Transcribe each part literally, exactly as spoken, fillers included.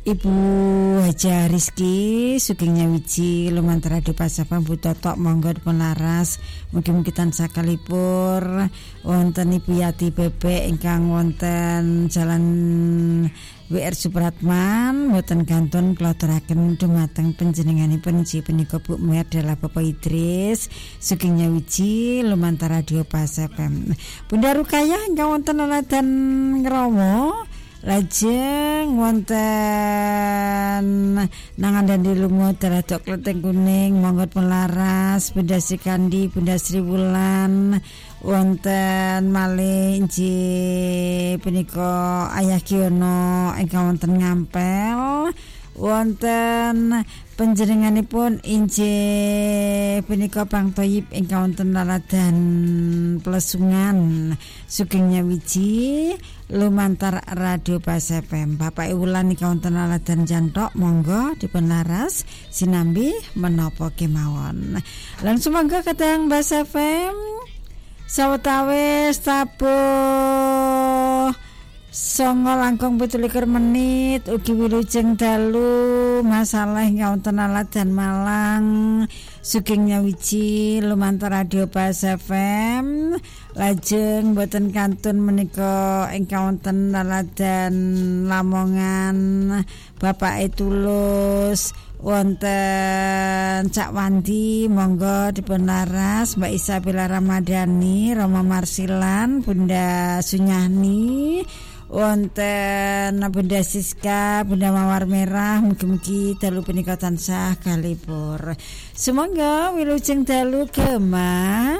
Ibu Haja Rizky Sugeng Nyawiji lumantar Radio Pasapa Bu Totok monggo dipun laras mugi-mugi tansah kalipur wonten Ibu Yati Bebek ingkang wonten Jalan W R Supratman mboten gantun keloturaken dumateng panjenenganipun inggih punika Bu Mer dalah Bapak Idris Sugeng Nyawiji lumantar Radio Pasapa. Bunda Rukayah ingkang wonten Laladan Ngromo lajeng wonten nangan di lungo Daladok Klenteng Kuning monggo pelaras Bunda Sri Kandi Bunda Sri Wulan wonten malih inggih punika Ayah Giono ingkang wonten Ngampel wonten panjenenganipun inggih punika Bang Toyib ingkang wonten Laladan Plesungan Sugeng Nyawiji lumantar Radio Pasapa. Bapak Wulan ingkang wonten Laladan Jantok monggo dipun laras sinambi menapa kemawon. Lan sumangga kadang Basa F M sawetawis tabuh songo langkung pitulikur menit ugi wilujeng dalu masalah ingkang wonten Laladan Malang Sugeng Nyawiji lumantar Radio Basa F M lajeng boten kantun menika ingkang wonten Laladan Lamongan Bapak Tulus wonten Cak Wandi monggo dipun laras Mbak Isabella Ramadhani Roma Marsilan Bunda Sunyani wonten Bunda Siska Bunda Mawar Merah mugi-mugi dalu punika tansah kalipur sumangga wilujeng dalu Gema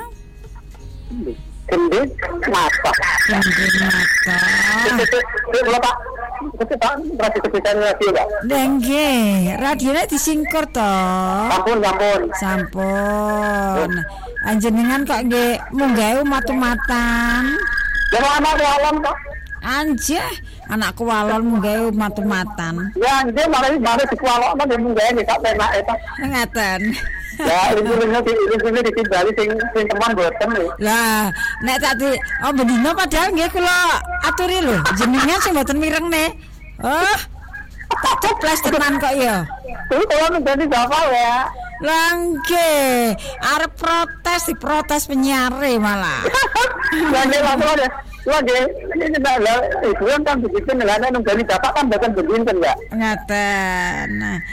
Gendit mata. Gendit mata. Lho Pak. Kecepatan radio kecepatan radio Pak. Nggih, radione disingkur to. Sampun, sampun. Sampun. Anjenengan kok nggih munggah umat-umatan. Ya anak walon kok. Anjeh, anakku walon munggah umat-umatan. Ya, nggih mari mari dikualokno nggih munggah nek sak penake to. Ngaten. Ya, ilmu-ilmu ilmu ditimbali sing sing teman boten lho. Lah, nek tak di oh bendina padahal nggih kula aturi lho, jenengan sing mboten mirengne. Oh. Tak ceplas tenan kok ya. Kuwi kula menjadi bapak ya. Lah nggih, arep protes diprotes penyiare malah. Lah nek langsung ya. Wah, nggih, ini tidak lah. Ibu kan begitu ngelana nunggali bapak kan bahkan beginten ya. Ngaten.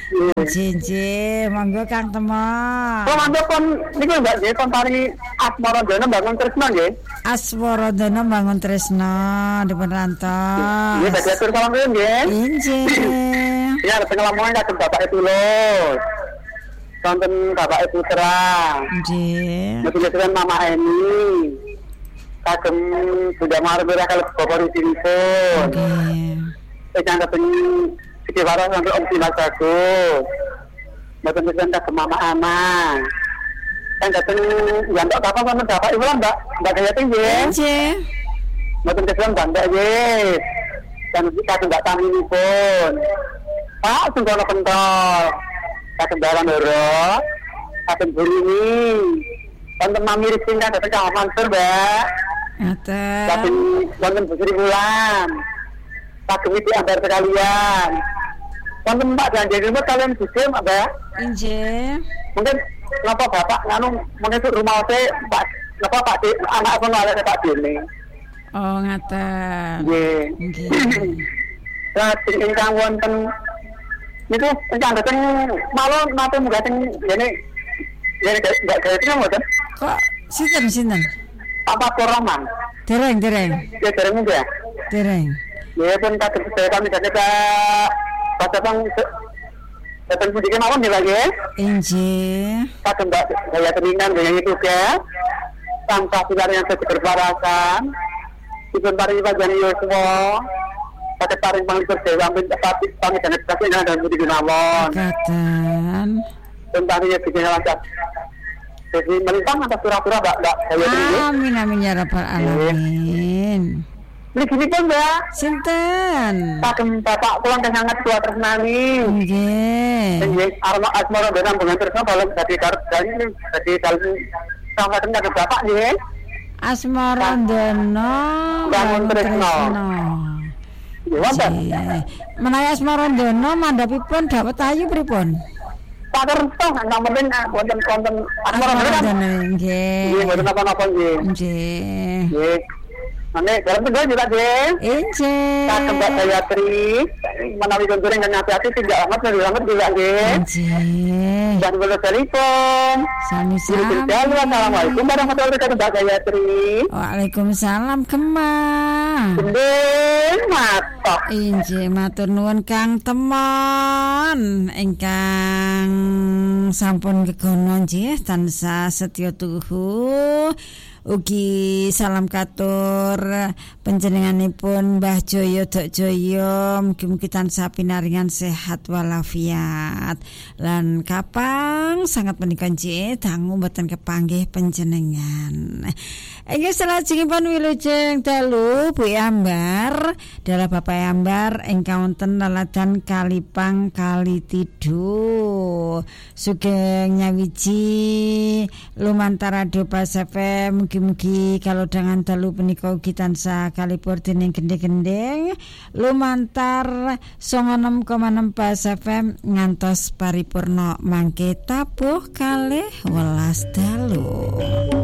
Jinji, monggo Kang Temon. Oh, monggo kon niku Mbak nggih kon paringi Asmaradana bangun tresna nggih. Asmaradana bangun tresna dipun rantos. Nggih, badhe atur salam nggih. Injih. Ya, arep ngelamongan kagem Bapak Tulus. Wonten Bapak Putra. Nggih. Mugi-mugi Mama Eni. Kagem Bunda Marmira kalau Bapak Rutinipun. Nggih. Ejang kagem Sikiwara sampai Om Sinas Bagus. Mboten pesen kagem Mama Ana. Kan dateng jantok kapan sama Bapak Ibu lah Mbak. Mbak Gaya tinggi. Nggih. Mboten pesen jantok nggih. Dan kagem Mbak Taminipun. Pak sungkono pentol. Kagem Baran Doro. Kagem Burini. Wonten Mami Rizky kan dateng Kang Mansur, Mbak. Ngaten. Kagem wonten Bu Sri Wulan. Kagem itu antar sekalian. Wonten Mbak janji remote kalian sistem, Mbak. Injih. Mungkin ngapa Bapak nganu mungkin rumah saya Pak ngapa Pak Di, anak aku nolak Pak Dini. Oh, ngaten. Nggih. Nggih. Lah sing kang wonten niku ingkang dateng malu nate munggah teng ngene ngene enggak gawe mboten. Kok sinten sinten? Apa Roman? Dereng, dereng. Ya dereng munggah. Dereng. Ya pun kata saya kami kata Pak Bang datang puji mawon nggih lagi. Injih. Pak Mbak saya teningan dengan itu ya. Tanpa silaran yang berparasan. Dipun paringi panjenengan Yosua. Kata paring panglipur dewa ampun tapi kami dan kasih dan puji mawon. Katen. Tentang ya bikin lancar. Jadi melintang atas pura-pura Mbak Mbak saya tinggi. Amin amin ya rabbal alamin. Ini gini pun Mbak. Sinten? Kagem Bapak kula kang sangat tua tresnani. Nggih. Nggih, arma Asmaradana bangun tresna balem dadi karep dadi dadi dalem sangat kagem Bapak nggih. Asmaradana bangun tresna. Nggih wonten. Menawi asmara ndono mandhapipun dawet ayu pripun? Tak kersa nang penting wonten wonten asmara ndono. Nggih. Nggih mboten apa-apa nggih. Nggih. Nggih. Ane dalam tengah juga nggih. Inggih. Kakek Mbak Gayatri menawi konturing dan hati-hati tidak amat dari amat juga nggih. Inggih. Dan boleh telepon. Sami-sami. Assalamualaikum warahmatullahi wabarakatuh Mbak Gayatri. Waalaikumsalam Kemang. Gendeng matok. Inggih matur nuwun Kang Temon ingkang sampun kegono nggih tansah setya tuhu. Ugi salam katur panjenenganipun Mbah Joyo Dok Joyo, mugi-mugi tansah pinaringan sehat walafiat lan kapang sangat menika nggih dangu mboten kepanggih panjenengan. Inggih salajengipun wilujeng dalu Bu Ambar dalah Bapak Ambar ingkang wonten laladan Kalipang Kalitido sugeng nyawiji lumantar Radio Pas F M. Mugi-mugi kalau dengan dalu punika ugi tansah kalipur dening gendhe-gendheng lumantar sanga enam koma enam Pas F M ngantos paripurna mangke tabuh kalih welas dalu.